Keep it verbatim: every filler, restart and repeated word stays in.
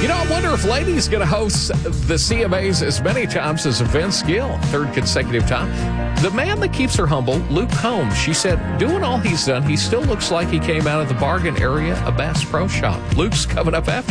You know, I wonder if Lady's going to host the C M As as many times as Vince Gill, third consecutive time. The man that keeps her humble, Luke Combs, she said, doing all he's done, he still looks like he came out of the bargain area of Bass Pro Shop. Luke's coming up after.